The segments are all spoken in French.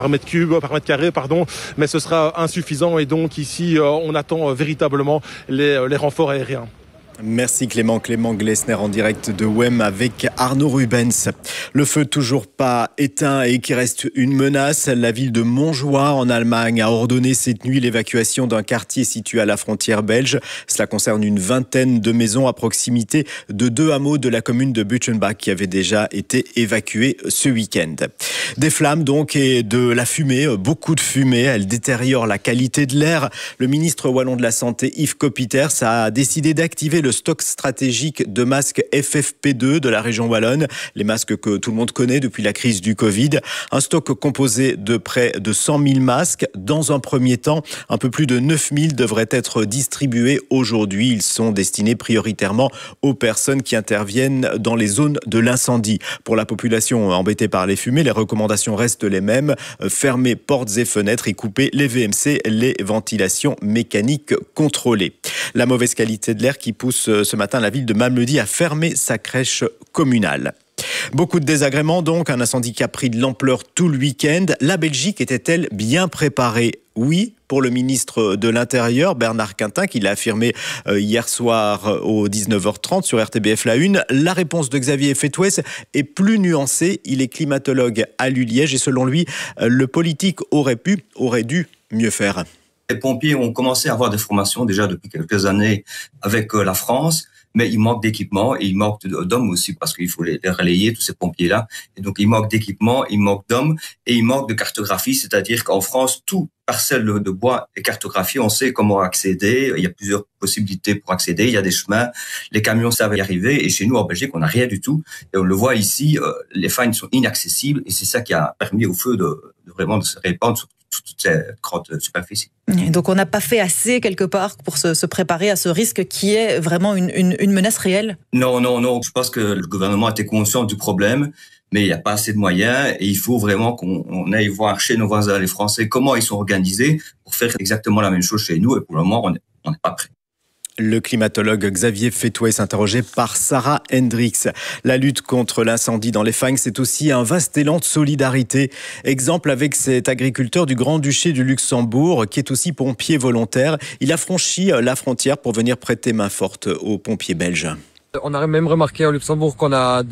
par mètre carré, mais ce sera insuffisant et donc ici on attend véritablement les renforts aériens. Merci Clément Glessner en direct de WEM avec Arnaud Rubens. Le feu toujours pas éteint et qui reste une menace. La ville de Montjoie en Allemagne a ordonné cette nuit l'évacuation d'un quartier situé à la frontière belge. Cela concerne une vingtaine de maisons à proximité de 2 hameaux de la commune de Butchenbach qui avaient déjà été évacués ce week-end. Des flammes donc et de la fumée, beaucoup de fumée. Elle détériore la qualité de l'air. Le ministre wallon de la Santé Yves Coppieters a décidé d'activer le stock stratégique de masques FFP2 de la région wallonne, les masques que tout le monde connaît depuis la crise du Covid. Un stock composé de près de 100 000 masques. Dans un premier temps, un peu plus de 9 000 devraient être distribués aujourd'hui. Ils sont destinés prioritairement aux personnes qui interviennent dans les zones de l'incendie. Pour la population embêtée par les fumées, les recommandations restent les mêmes. Fermer portes et fenêtres et couper les VMC, les ventilations mécaniques contrôlées. La mauvaise qualité de l'air qui pousse ce matin la ville de Malmedy à fermer sa crèche communale. Beaucoup de désagréments donc, un incendie qui a pris de l'ampleur tout le week-end. La Belgique était-elle bien préparée ? Oui, pour le ministre de l'Intérieur, Bernard Quintin, qui l'a affirmé hier soir au 19h30 sur RTBF La Une. La réponse de Xavier Fetouès est plus nuancée. Il est climatologue à l'ULiège et selon lui, le politique aurait dû mieux faire. Les pompiers ont commencé à avoir des formations déjà depuis quelques années avec la France, mais il manque d'équipement et il manque d'hommes aussi parce qu'il faut les relayer, tous ces pompiers-là. Et donc, il manque d'équipement, il manque d'hommes et il manque de cartographie, c'est-à-dire qu'en France, tout parcelle de bois est cartographié, on sait comment accéder, il y a plusieurs possibilités pour accéder, il y a des chemins, les camions savent y arriver et chez nous en Belgique, on n'a rien du tout. Et on le voit ici, les fagnes sont inaccessibles et c'est ça qui a permis au feu de vraiment de se répandre sur toute cette grande superficie. Et donc on n'a pas fait assez quelque part pour se préparer à ce risque qui est vraiment une menace réelle ? Non. Je pense que le gouvernement était conscient du problème, mais il n'y a pas assez de moyens et il faut vraiment qu'on aille voir chez nos voisins les Français comment ils sont organisés pour faire exactement la même chose chez nous et pour le moment on n'est pas prêt. Le climatologue Xavier Fetouès interrogé par Sarah Hendricks. La lutte contre l'incendie dans les fagnes, c'est aussi un vaste élan de solidarité. Exemple avec cet agriculteur du Grand-Duché du Luxembourg qui est aussi pompier volontaire. Il a franchi la frontière pour venir prêter main forte aux pompiers belges. On a même remarqué au Luxembourg qu'on a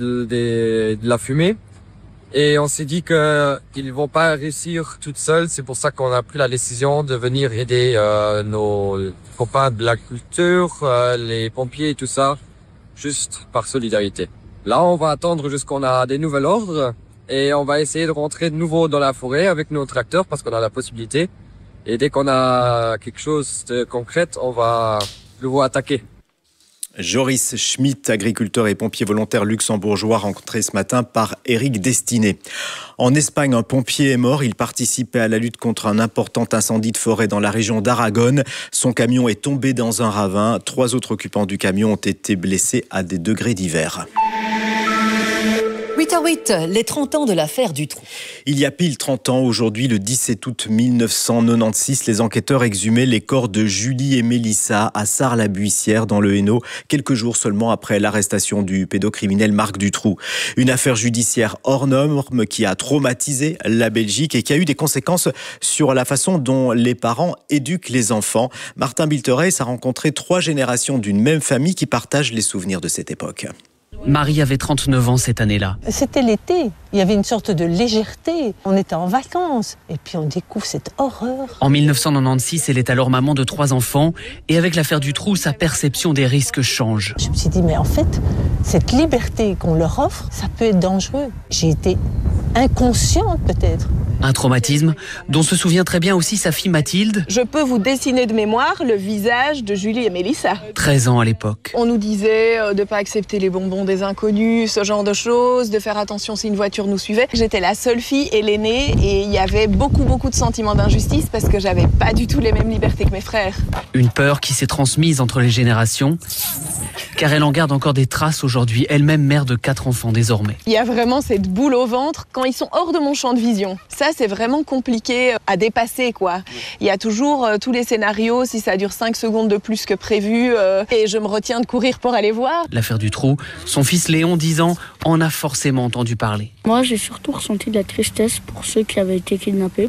de la fumée. Et on s'est dit qu'ils ne vont pas réussir toutes seuls. C'est pour ça qu'on a pris la décision de venir aider nos copains de la culture, les pompiers et tout ça, juste par solidarité. Là, on va attendre jusqu'on a des nouveaux ordres et on va essayer de rentrer de nouveau dans la forêt avec nos tracteurs parce qu'on a la possibilité. Et dès qu'on a quelque chose de concret, on va de nouveau attaquer. Joris Schmitt, agriculteur et pompier volontaire luxembourgeois, rencontré ce matin par Éric Destiné. En Espagne, un pompier est mort. Il participait à la lutte contre un important incendie de forêt dans la région d'Aragon. Son camion est tombé dans un ravin. 3 autres occupants du camion ont été blessés à des degrés divers. 8h08, les 30 ans de l'affaire Dutroux. Il y a pile 30 ans, aujourd'hui, le 17 août 1996, les enquêteurs exhumaient les corps de Julie et Mélissa à Sarre-la-Buissière dans le Hainaut, quelques jours seulement après l'arrestation du pédocriminel Marc Dutroux. Une affaire judiciaire hors norme qui a traumatisé la Belgique et qui a eu des conséquences sur la façon dont les parents éduquent les enfants. Martin Bilterès a rencontré 3 générations d'une même famille qui partagent les souvenirs de cette époque. Marie avait 39 ans cette année-là. C'était l'été, il y avait une sorte de légèreté. On était en vacances et puis on découvre cette horreur. En 1996, elle est alors maman de 3 enfants et avec l'affaire Dutroux, sa perception des risques change. Je me suis dit, mais en fait, cette liberté qu'on leur offre, ça peut être dangereux. J'ai été inconsciente peut-être. Un traumatisme dont se souvient très bien aussi sa fille Mathilde. Je peux vous dessiner de mémoire le visage de Julie et Mélissa. 13 ans à l'époque. On nous disait de ne pas accepter les bonbons des inconnus, ce genre de choses, de faire attention si une voiture nous suivait. J'étais la seule fille et l'aînée et il y avait beaucoup de sentiments d'injustice parce que j'avais pas du tout les mêmes libertés que mes frères. Une peur qui s'est transmise entre les générations. car elle en garde encore des traces aujourd'hui, elle-même mère de 4 enfants désormais. Il y a vraiment cette boule au ventre quand ils sont hors de mon champ de vision. Ça, c'est vraiment compliqué à dépasser, quoi. Il y a toujours tous les scénarios, si ça dure 5 secondes de plus que prévu, et je me retiens de courir pour aller voir. L'affaire Dutroux, son fils Léon, 10 ans, en a forcément entendu parler. Moi, j'ai surtout ressenti de la tristesse pour ceux qui avaient été kidnappés.